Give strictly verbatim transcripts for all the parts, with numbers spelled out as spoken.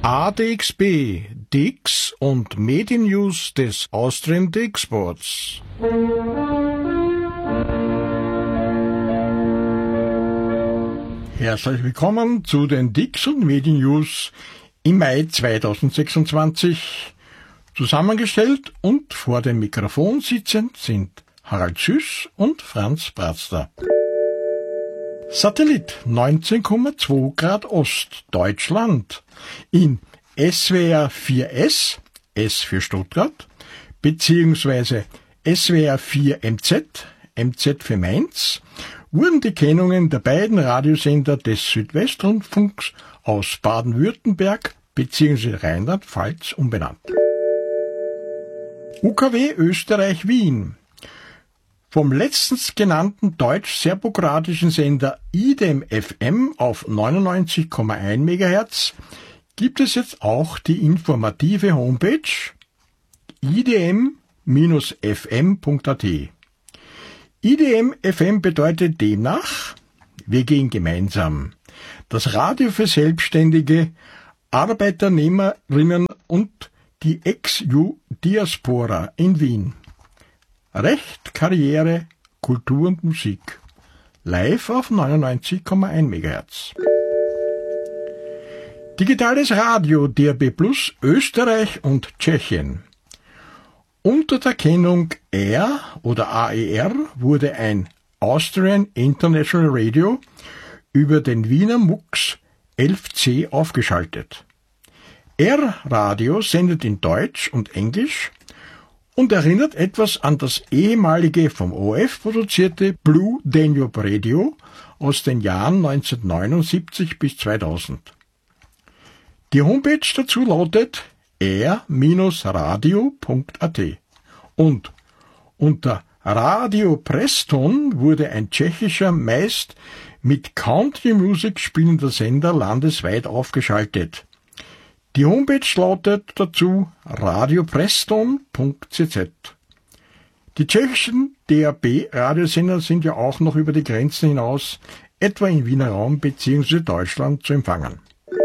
A D X B, D I X und Mediennews des Austrian D I X-Boards. Herzlich willkommen zu den D I X und Mediennews im Mai zweitausendsechsundzwanzig. Zusammengestellt und vor dem Mikrofon sitzend sind Harald Süß und Franz Bratzter. Satellit neunzehn Komma zwei Grad Ost, Deutschland, in S W R vier S, S für Stuttgart, beziehungsweise S W R vier M Z, M Z für Mainz, wurden die Kennungen der beiden Radiosender des Südwestrundfunks aus Baden-Württemberg beziehungsweise Rheinland-Pfalz umbenannt. U K W Österreich Wien. Vom letztens genannten deutsch-serbokroatischen Sender I D M F M auf neunundneunzig Komma eins Megahertz gibt es jetzt auch die informative Homepage i d m F M Punkt a t. I D M F M bedeutet demnach, wir gehen gemeinsam. Das Radio für Selbstständige, Arbeiternehmerinnen und die Ex-Ju-Diaspora in Wien. Recht, Karriere, Kultur und Musik. Live auf neunundneunzig Komma eins Megahertz. Digitales Radio D A B Plus Österreich und Tschechien. Unter der Kennung R oder A E R wurde ein Austrian International Radio über den Wiener MUX elf C aufgeschaltet. R-Radio sendet in Deutsch und Englisch und erinnert etwas an das ehemalige vom O R F produzierte Blue Danube Radio aus den Jahren neunzehnhundertneunundsiebzig bis zweitausend. Die Homepage dazu lautet r radio Punkt a t und unter Radio Preston wurde ein tschechischer, meist mit Country Music spielender Sender landesweit aufgeschaltet. Die Homepage lautet dazu radiopreston Punkt c z. Die tschechischen D A B-Radiosender sind ja auch noch über die Grenzen hinaus, etwa im Wiener Raum bzw. Deutschland, zu empfangen.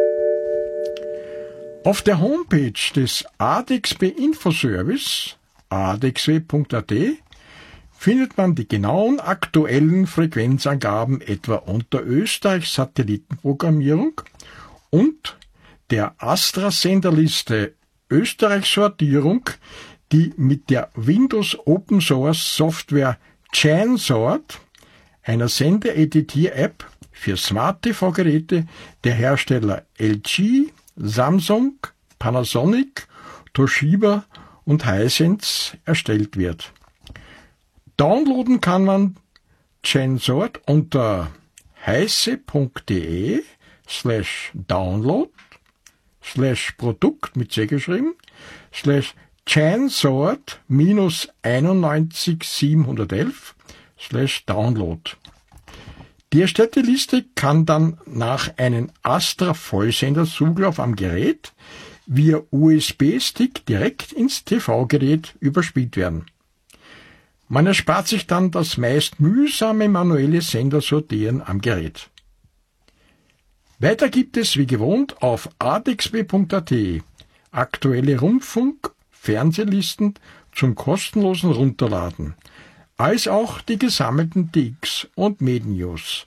Auf der Homepage des A D X B Infoservice, a d x w Punkt a t, findet man die genauen aktuellen Frequenzangaben etwa unter Österreichs Satellitenprogrammierung und der Astra-Senderliste Österreich Sortierung, die mit der Windows Open Source Software Chansort, einer Sendeeditier-App für Smart-T V-Geräte der Hersteller L G, Samsung, Panasonic, Toshiba und Hisense erstellt wird. Downloaden kann man Chansort unter heise.de slash download slash Produkt mit C geschrieben, slash Chansort minus einundneunzig siebenhundertelf slash Download. Die erstellte Liste kann dann nach einem Astra-Vollsender-Zuglauf am Gerät via U S B-Stick direkt ins T V-Gerät überspielt werden. Man erspart sich dann das meist mühsame manuelle Sendersortieren am Gerät. Weiter gibt es wie gewohnt auf a d x b Punkt a t aktuelle Rundfunk-, Fernsehlisten zum kostenlosen Runterladen, als auch die gesammelten D X und Mediennews.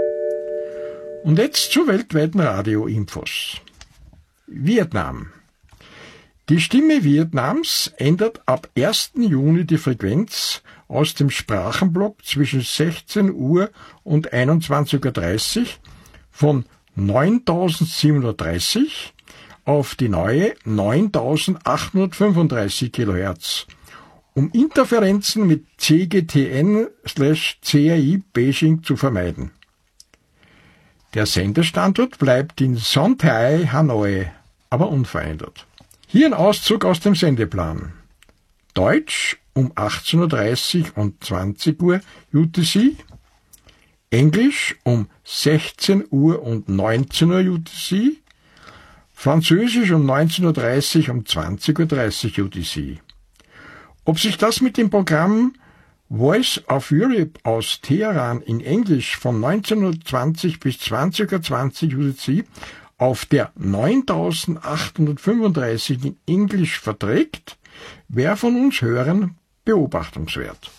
Und jetzt zu weltweiten Radioinfos. Vietnam. Die Stimme Vietnams ändert ab ersten Juni die Frequenz aus dem Sprachenblock zwischen sechzehn Uhr und einundzwanzig Uhr dreißig von neuntausendsiebenhundertdreißig auf die neue neuntausendachthundertfünfunddreißig Kilohertz, um Interferenzen mit C G T N slash C R I Beijing zu vermeiden. Der Sendestandort bleibt in Son Tay, Hanoi, aber unverändert. Hier ein Auszug aus dem Sendeplan. Deutsch um achtzehn Uhr dreißig und zwanzig Uhr U T C, Englisch um sechzehn Uhr und neunzehn Uhr U T C, Französisch um neunzehn Uhr dreißig und zwanzig Uhr dreißig U T C. Ob sich das mit dem Programm Voice of Europe aus Teheran in Englisch von neunzehn Uhr zwanzig bis zwanzig Uhr zwanzig U T C auf der neuntausendachthundertfünfunddreißig in Englisch verträgt, wäre von uns Hörern beobachtungswert.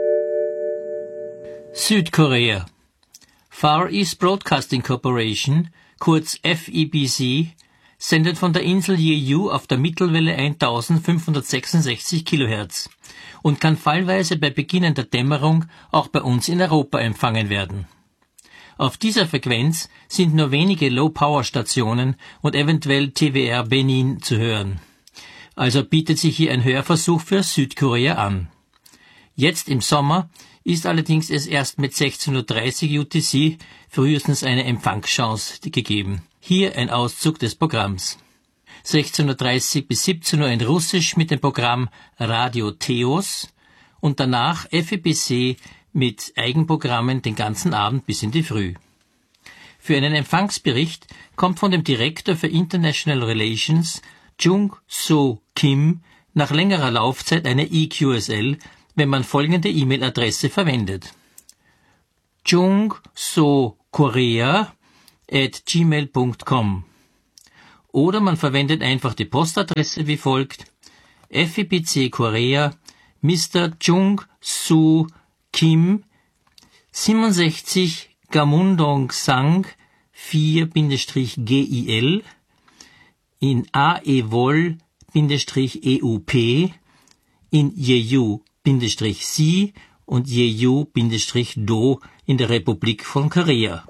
Südkorea. Far East Broadcasting Corporation, kurz F E B C, sendet von der Insel Jeju auf der Mittelwelle eintausendfünfhundertsechsundsechzig Kilohertz und kann fallweise bei beginnender Dämmerung auch bei uns in Europa empfangen werden. Auf dieser Frequenz sind nur wenige Low-Power-Stationen und eventuell T W R Benin zu hören. Also bietet sich hier ein Hörversuch für Südkorea an. Jetzt im Sommer ist allerdings es erst mit sechzehn Uhr dreißig U T C frühestens eine Empfangschance gegeben. Hier ein Auszug des Programms. sechzehn Uhr dreißig bis siebzehn Uhr in Russisch mit dem Programm Radio Theos und danach F E B C mit Eigenprogrammen den ganzen Abend bis in die Früh. Für einen Empfangsbericht kommt von dem Direktor für International Relations, Jung Soo Kim, nach längerer Laufzeit eine E Q S L, wenn man folgende E-Mail-Adresse verwendet: jung soo korea at gmail punkt com. Oder man verwendet einfach die Postadresse wie folgt: F E B C Korea, Mister Jung Soo Kim, siebenundsechzig Gamundong-sang vier G I L in A E W O L-E U P in Jeju-Si und Jeju-Do in der Republik von Korea.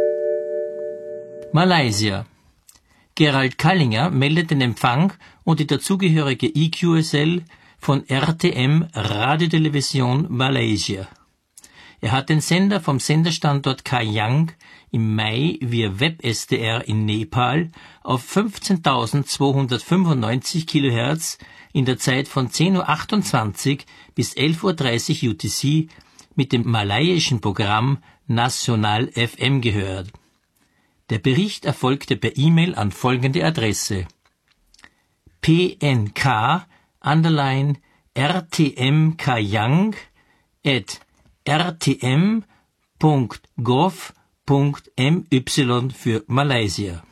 Malaysia. Gerald Kallinger meldet den Empfang und die dazugehörige E Q S L von R T M Radiotelevision Malaysia. Er hat den Sender vom Senderstandort Kayang im Mai via Web-S D R in Nepal auf fünfzehntausendzweihundertfünfundneunzig Kilohertz in der Zeit von zehn Uhr achtundzwanzig bis elf Uhr dreißig U T C mit dem malayischen Programm National F M gehört. Der Bericht erfolgte per E-Mail an folgende Adresse: P N K underline R T M Kayang at r t m punkt gov punkt m y für Malaysia.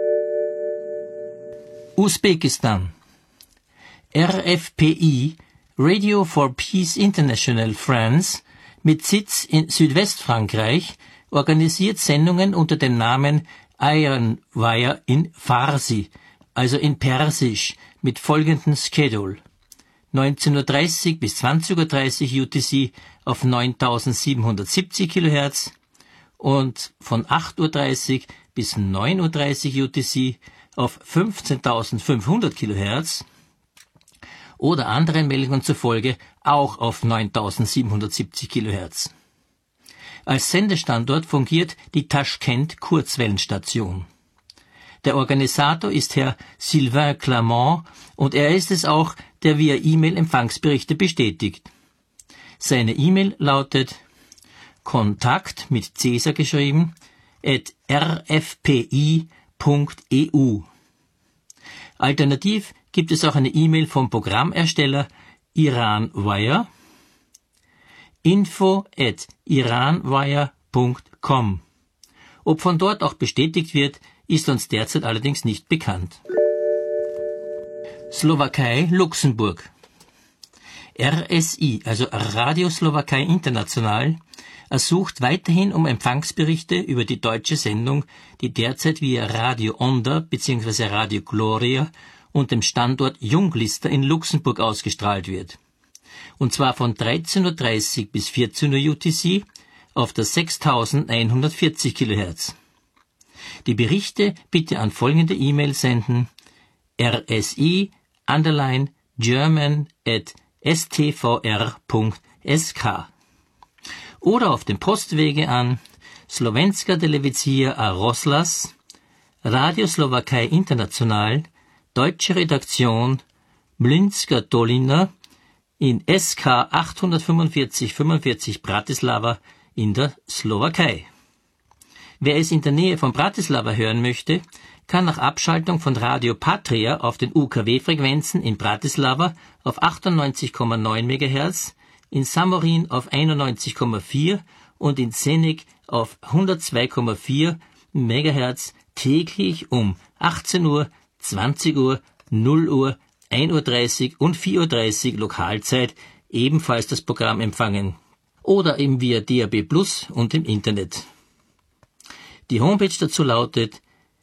Usbekistan. R F P I, Radio for Peace International France, mit Sitz in Südwestfrankreich, organisiert Sendungen unter dem Namen Iron Wire in Farsi, also in Persisch, mit folgendem Schedule: neunzehn Uhr dreißig bis zwanzig Uhr dreißig U T C auf neuntausendsiebenhundertsiebzig Kilohertz und von acht Uhr dreißig bis neun Uhr dreißig U T C auf fünfzehntausendfünfhundert Kilohertz oder anderen Meldungen zufolge auch auf neuntausendsiebenhundertsiebzig Kilohertz. Als Sendestandort fungiert die Taschkent Kurzwellenstation. Der Organisator ist Herr Sylvain Clamant und er ist es auch, der via E-Mail Empfangsberichte bestätigt. Seine E-Mail lautet kontakt mit Cäsar geschrieben at r f p i punkt e u. Alternativ gibt es auch eine E-Mail vom Programmersteller Iranwire info at iranwire punkt com. Ob von dort auch bestätigt wird, ist uns derzeit allerdings nicht bekannt. Slowakei, Luxemburg. R S I, also Radio Slowakei International, ersucht weiterhin um Empfangsberichte über die deutsche Sendung, die derzeit via Radio Onda bzw. Radio Gloria und dem Standort Junglister in Luxemburg ausgestrahlt wird. Und zwar von dreizehn Uhr dreißig bis vierzehn Uhr U T C auf der sechstausendeinhundertvierzig Kilohertz. Die Berichte bitte an folgende E-Mail senden: R S I underline German at s t v r punkt s k oder auf dem Postwege an Slovenska Televizija a Roslas, Radio Slowakei International, Deutsche Redaktion, Mlynska Dolina in S K achthundertfünfundvierzig fünfundvierzig Bratislava in der Slowakei. Wer es in der Nähe von Bratislava hören möchte, kann nach Abschaltung von Radio Patria auf den U K W-Frequenzen in Bratislava auf achtundneunzig Komma neun Megahertz, in Samorin auf einundneunzig Komma vier und in Senik auf hundertzwei Komma vier Megahertz täglich um achtzehn Uhr, zwanzig Uhr, null Uhr, ein Uhr dreißig und vier Uhr dreißig Lokalzeit ebenfalls das Programm empfangen. Oder eben via D A B Plus und im Internet. Die Homepage dazu lautet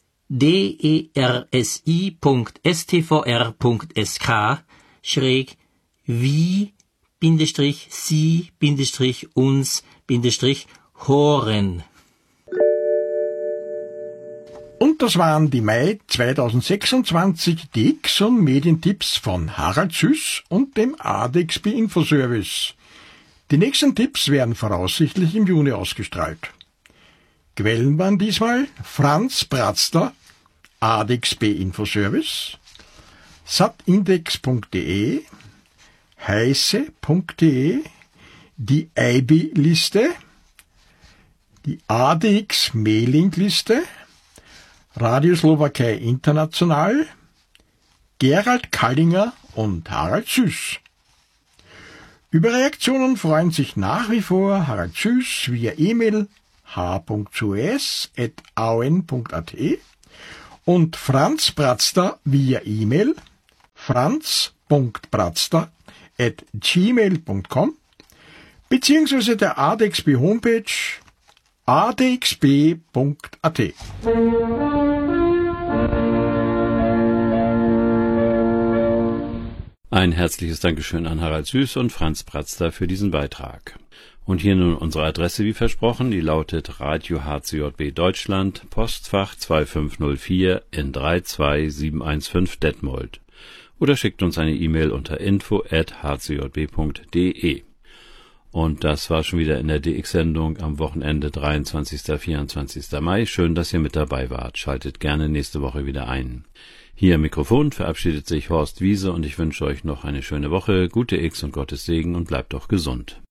dersi punkt s t v r punkt s k schräg wie Bindestrich sie Bindestrich uns Bindestrich horen. Und das waren die Mai zweitausendsechsundzwanzig D X und Medientipps von Harald Süß und dem A D X B Infoservice. Die nächsten Tipps werden voraussichtlich im Juni ausgestrahlt. Quellen waren diesmal Franz Bratzler, A D X B Infoservice, satindex punkt de, heise punkt de, die I B I-Liste, die A D X Mailing-Liste, Radio Slowakei International, Gerald Kallinger und Harald Süß. Über Reaktionen freuen sich nach wie vor Harald Süß via E-Mail h punkt zus at a o n punkt a t und Franz Bratzler via E-Mail franz punkt bratzler at gmail punkt com beziehungsweise der A D X B Homepage a d x b punkt a t. Ein herzliches Dankeschön an Harald Süß und Franz Bratzler für diesen Beitrag. Und hier nun unsere Adresse wie versprochen, die lautet Radio H C J B Deutschland, Postfach zwei fünf null vier in drei zwei sieben eins fünf Detmold. Oder schickt uns eine E-Mail unter info at h c j b punkt d e. Und das war schon wieder in der D X-Sendung am Wochenende dreiundzwanzigsten und vierundzwanzigsten Mai. Schön, dass ihr mit dabei wart. Schaltet gerne nächste Woche wieder ein. Hier am Mikrofon verabschiedet sich Horst Wiese und ich wünsche euch noch eine schöne Woche, gute X und Gottes Segen und bleibt doch gesund.